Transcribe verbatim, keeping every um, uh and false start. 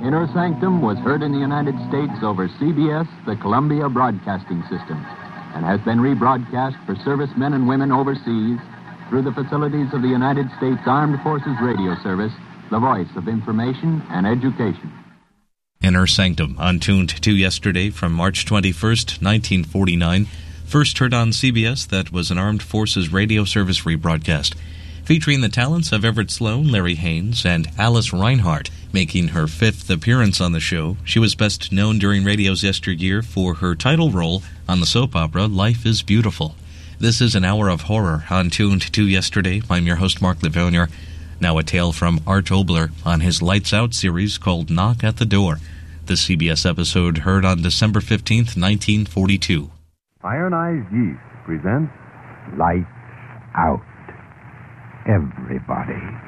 Inner Sanctum was heard in the United States over C B S, the Columbia Broadcasting System, and has been rebroadcast for servicemen and women overseas through the facilities of the United States Armed Forces Radio Service, the voice of information and education. Inner Sanctum, untuned to yesterday from March twenty-first, nineteen forty-nine, first heard on C B S. That was an Armed Forces Radio Service rebroadcast, featuring the talents of Everett Sloan, Larry Haynes, and Alice Reinhardt. Making her fifth appearance on the show, she was best known during radio's yesteryear for her title role on the soap opera Life is Beautiful. This is an hour of horror on Tuned to Yesterday. I'm your host, Mark Lavounier. Now a tale from Art Obler on his Lights Out series called Knock at the Door. The C B S episode heard on December fifteenth, nineteen forty-two. Ironized Yeast presents Lights Out. Everybody